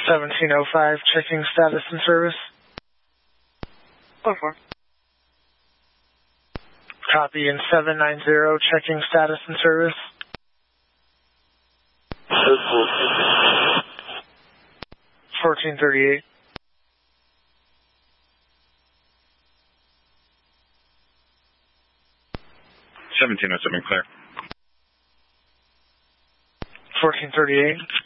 1705, checking status and service. 4-4. Copy, and 790, checking status and service. 1438. 1707, clear. 1438.